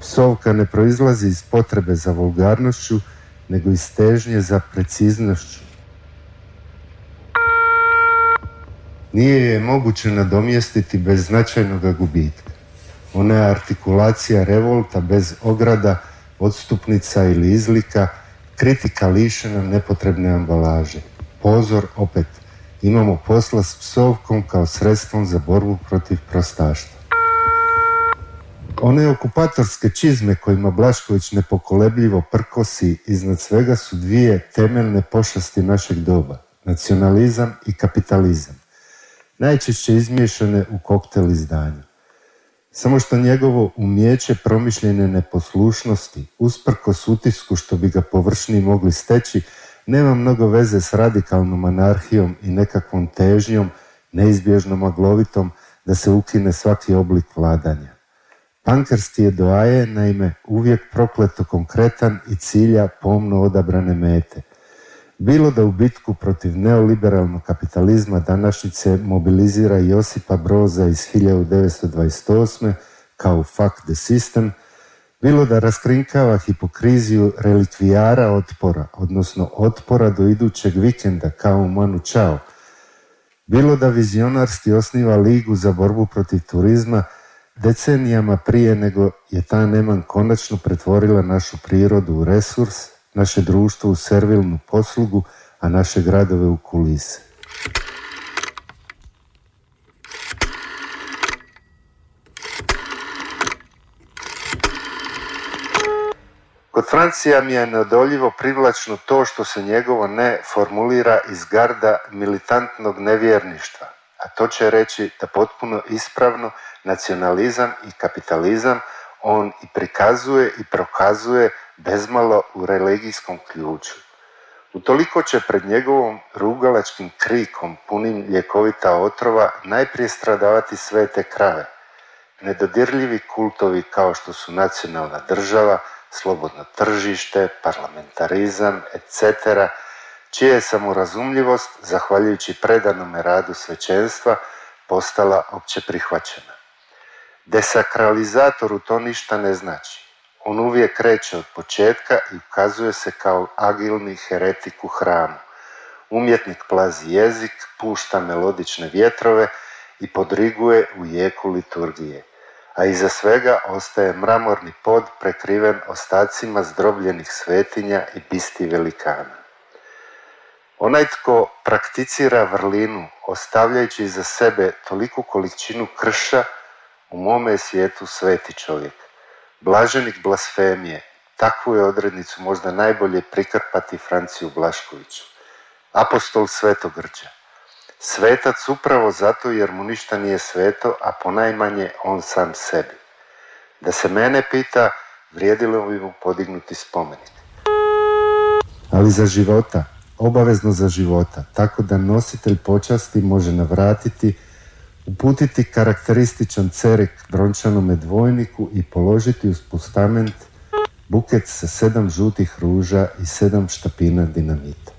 Psovka ne proizlazi iz potrebe za vulgarnošću, nego iz težnje za preciznošću. Nije je moguće nadomjestiti bez značajnog gubitka. Ona je artikulacija revolta bez ograda, odstupnica ili izlika, kritika lišena nepotrebne ambalaže. Pozor opet, imamo posla s psovkom kao sredstvom za borbu protiv prostaštva. One okupatorske čizme kojima Blašković nepokolebljivo prkosi iznad svega su dvije temeljne pošasti našeg doba, nacionalizam i kapitalizam, najčešće izmiješane u koktel izdanju. Samo što njegovo umijeće promišljene neposlušnosti, usprkos utisku što bi ga površniji mogli steći, nema mnogo veze s radikalnom anarhijom i nekakvom težnjom, neizbježno maglovitom, da se ukine svaki oblik vladanja. Pankerski je doaje, naime, uvijek prokleto konkretan i cilja pomno odabrane mete. Bilo da u bitku protiv neoliberalnog kapitalizma današnjice mobilizira Josipa Broza iz 1928. kao fuck the system, bilo da raskrinkava hipokriziju relikvijara otpora, odnosno otpora do idućeg vikenda kao u Manu Chao, bilo da vizionarski osniva ligu za borbu protiv turizma decenijama prije nego je ta neman konačno pretvorila našu prirodu u resurs, naše društvo u servilnu poslugu, a naše gradove u kulise. Kod Francija mi je neodoljivo privlačno to što se njegovo ne formulira iz garda militantnog nevjerništva, a to će reći da potpuno ispravno nacionalizam i kapitalizam on i prikazuje i prokazuje bezmalo u religijskom ključu. Utoliko će pred njegovom rugalačkim krikom punim ljekovita otrova najprije stradavati svete krave, nedodirljivi kultovi kao što su nacionalna država, slobodno tržište, parlamentarizam, etc., čija je samorazumljivost, zahvaljujući predanome radu svećenstva, postala opće prihvaćena. Desakralizatoru to ništa ne znači. On uvijek kreće od početka i ukazuje se kao agilni heretik u hramu. Umjetnik plazi jezik, pušta melodične vjetrove i podriguje u jeku liturgije. A iza svega ostaje mramorni pod prekriven ostacima zdrobljenih svetinja i bisti velikana. Onaj tko prakticira vrlinu, ostavljajući iza sebe toliku količinu krša, u mome je svijetu sveti čovjek. Blaženik blasfemije, takvu je odrednicu možda najbolje prikrpati Franciju Blaškoviću. Apostol Svetogrđa. Svetac upravo zato jer mu ništa nije sveto, a ponajmanje on sam sebi. Da se mene pita, vrijedilo bi mu podignuti spomenik. Ali za života, obavezno za života, tako da nositelj počasti može navratiti, uputiti karakterističan cerek brončanome dvojniku i položiti uz postament buket sa 7 žutih ruža i 7 štapina dinamita.